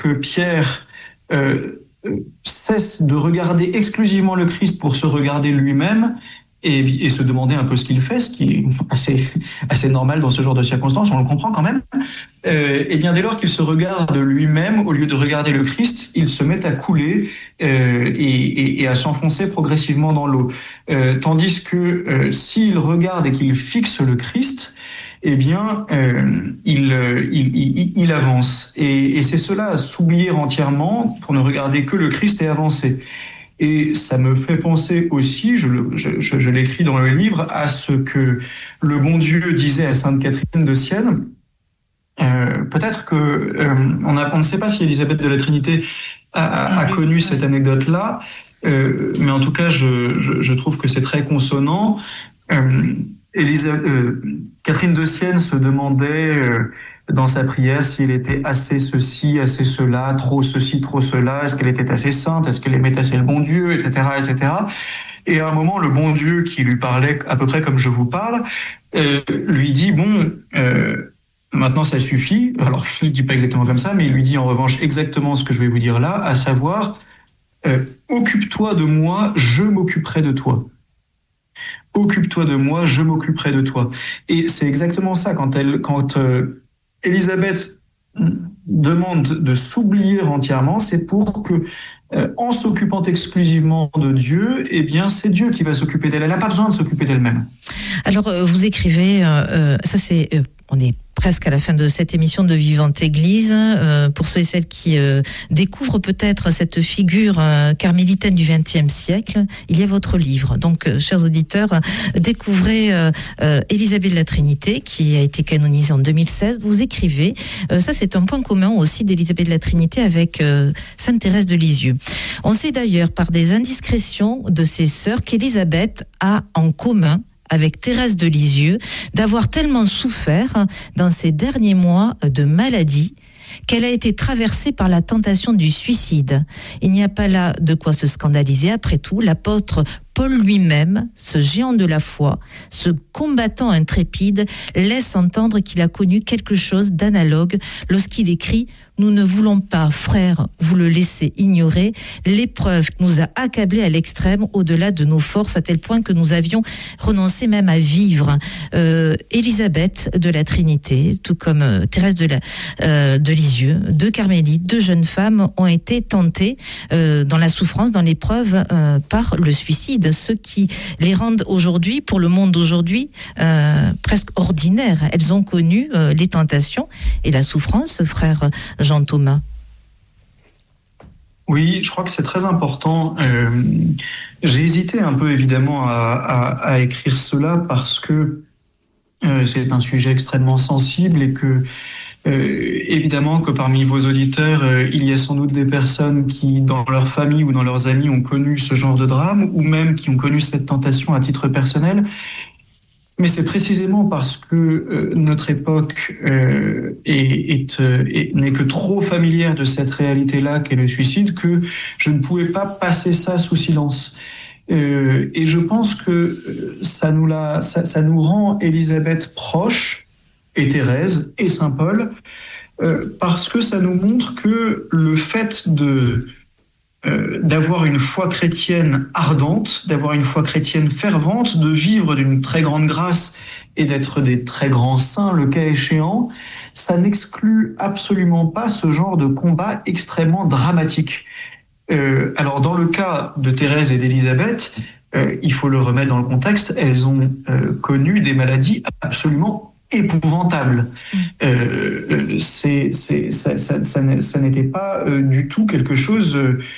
que Pierre cesse de regarder exclusivement le Christ pour se regarder lui-même et se demander un peu ce qu'il fait, ce qui est assez normal dans ce genre de circonstances, on le comprend quand même. Et bien dès lors qu'il se regarde lui-même, au lieu de regarder le Christ, il se met à couler et à s'enfoncer progressivement dans l'eau. Tandis que s'il regarde et qu'il fixe le Christ, eh bien, il avance. Et c'est cela, s'oublier entièrement pour ne regarder que le Christ et avancer. Et ça me fait penser aussi, je l'écris dans le livre, à ce que le bon Dieu disait à Sainte Catherine de Sienne. Peut-être que on ne sait pas si Élisabeth de la Trinité a connu cette anecdote-là, mais en tout cas, je trouve que c'est très consonant. Catherine de Sienne se demandait dans sa prière si elle était assez ceci, assez cela, trop ceci, trop cela, est-ce qu'elle était assez sainte, est-ce qu'elle aimait assez le bon Dieu, etc., etc. Et à un moment, le bon Dieu qui lui parlait à peu près comme je vous parle, lui dit, maintenant ça suffit. Alors je ne le dis pas exactement comme ça, mais il lui dit en revanche exactement ce que je vais vous dire là, à savoir, occupe-toi de moi, je m'occuperai de toi. Occupe-toi de moi, je m'occuperai de toi. Et c'est exactement ça, quand Élisabeth demande de s'oublier entièrement, c'est pour que, en s'occupant exclusivement de Dieu, eh bien, c'est Dieu qui va s'occuper d'elle. Elle n'a pas besoin de s'occuper d'elle-même. Alors, vous écrivez, on est presque à la fin de cette émission de Vivante Église. Pour ceux et celles qui découvrent peut-être cette figure carmélitaine du XXe siècle, il y a votre livre. Donc, chers auditeurs, découvrez Élisabeth de la Trinité, qui a été canonisée en 2016. Vous écrivez, ça c'est un point commun aussi d'Élisabeth de la Trinité avec Sainte Thérèse de Lisieux. On sait d'ailleurs par des indiscrétions de ses sœurs qu'Élisabeth a en commun avec Thérèse de Lisieux, d'avoir tellement souffert dans ces derniers mois de maladie qu'elle a été traversée par la tentation du suicide. Il n'y a pas là de quoi se scandaliser. Après tout, l'apôtre Paul lui-même, ce géant de la foi, ce combattant intrépide, laisse entendre qu'il a connu quelque chose d'analogue lorsqu'il écrit « Nous ne voulons pas, frères, vous le laisser ignorer, l'épreuve nous a accablés à l'extrême, au-delà de nos forces, à tel point que nous avions renoncé même à vivre. » Élisabeth de la Trinité, tout comme Thérèse de Lisieux, deux carmélites, deux jeunes femmes ont été tentées dans la souffrance, dans l'épreuve, par le suicide, ce qui les rendent aujourd'hui, pour le monde d'aujourd'hui, presque ordinaires. Elles ont connu les tentations et la souffrance, frère Jean-Thomas. Oui, je crois que c'est très important. J'ai hésité un peu, évidemment, à écrire cela parce que c'est un sujet extrêmement sensible et que évidemment que parmi vos auditeurs, il y a sans doute des personnes qui, dans leur famille ou dans leurs amis, ont connu ce genre de drame ou même qui ont connu cette tentation à titre personnel. Mais c'est précisément parce que notre époque n'est que trop familière de cette réalité-là qu'est le suicide que je ne pouvais pas passer ça sous silence. Et je pense que ça nous rend Élisabeth proche, et Thérèse et Saint Paul, parce que ça nous montre que le fait d'avoir une foi chrétienne ardente, d'avoir une foi chrétienne fervente, de vivre d'une très grande grâce et d'être des très grands saints, le cas échéant, ça n'exclut absolument pas ce genre de combat extrêmement dramatique. Alors dans le cas de Thérèse et d'Élisabeth, il faut le remettre dans le contexte, elles ont connu des maladies absolument épouvantable. Ça n'était pas du tout quelque chose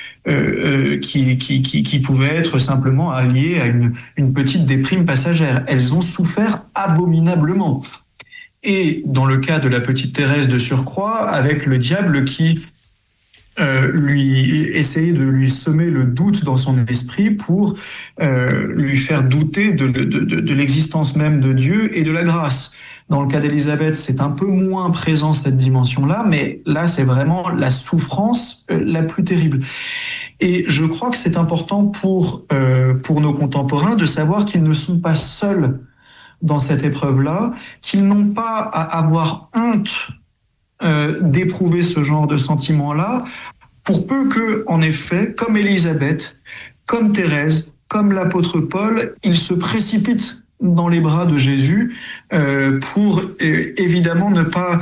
qui pouvait être simplement lié à une petite déprime passagère. Elles ont souffert abominablement. Et dans le cas de la petite Thérèse de surcroît, avec le diable qui lui essayait de lui semer le doute dans son esprit pour lui faire douter de l'existence même de Dieu et de la grâce. Dans le cas d'Élisabeth, c'est un peu moins présent cette dimension-là, mais là, c'est vraiment la souffrance la plus terrible. Et je crois que c'est important pour nos contemporains de savoir qu'ils ne sont pas seuls dans cette épreuve-là, qu'ils n'ont pas à avoir honte d'éprouver ce genre de sentiments-là, pour peu que, en effet, comme Élisabeth, comme Thérèse, comme l'apôtre Paul, ils se précipitent dans les bras de Jésus pour évidemment ne pas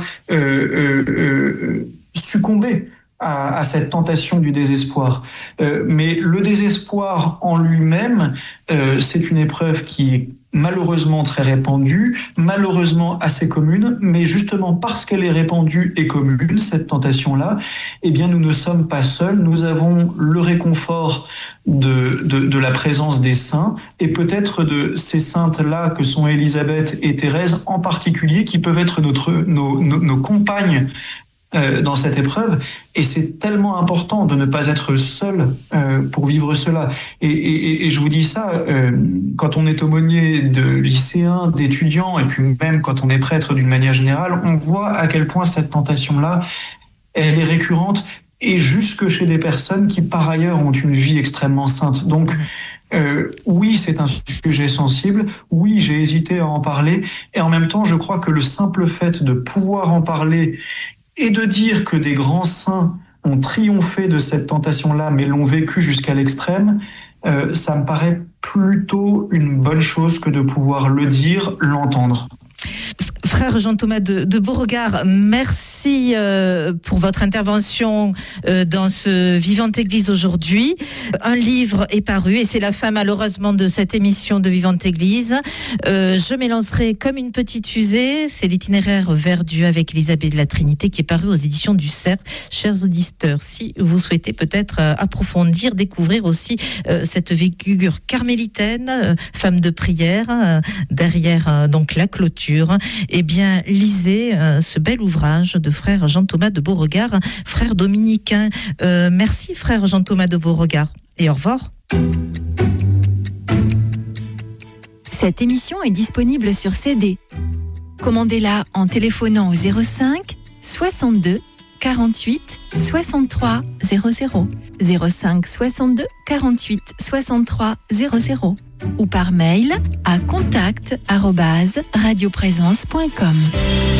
succomber à cette tentation du désespoir. Mais le désespoir en lui-même, c'est une épreuve qui est malheureusement très répandue, malheureusement assez commune, mais justement parce qu'elle est répandue et commune, cette tentation-là, eh bien nous ne sommes pas seuls, nous avons le réconfort de la présence des saints, et peut-être de ces saintes-là que sont Élisabeth et Thérèse en particulier, qui peuvent être nos compagnes dans cette épreuve, et c'est tellement important de ne pas être seul pour vivre cela. Et je vous dis ça, quand on est aumônier de lycéens, d'étudiants, et puis même quand on est prêtre d'une manière générale, on voit à quel point cette tentation-là, elle est récurrente, et jusque chez des personnes qui par ailleurs ont une vie extrêmement sainte. Donc oui, c'est un sujet sensible, oui, j'ai hésité à en parler, et en même temps, je crois que le simple fait de pouvoir en parler et de dire que des grands saints ont triomphé de cette tentation-là, mais l'ont vécu jusqu'à l'extrême, ça me paraît plutôt une bonne chose que de pouvoir le dire, l'entendre. Frère Jean-Thomas de Beauregard, merci pour votre intervention dans ce Vivante Église aujourd'hui. Un livre est paru et c'est la fin malheureusement de cette émission de Vivante Église. Je m'élancerai comme une petite fusée. C'est l'itinéraire vers Dieu avec Élisabeth de la Trinité qui est paru aux éditions du Cerf. Chers auditeurs, si vous souhaitez peut-être approfondir, découvrir aussi cette figure carmélitaine, femme de prière, derrière donc la clôture, eh bien, lisez ce bel ouvrage de frère Jean-Thomas de Beauregard, frère dominicain. Merci, frère Jean-Thomas de Beauregard, et au revoir. Cette émission est disponible sur CD. Commandez-la en téléphonant au 05 62 48 63 00, 05 62 48 63 00, ou par mail à contact@radioprésence.com.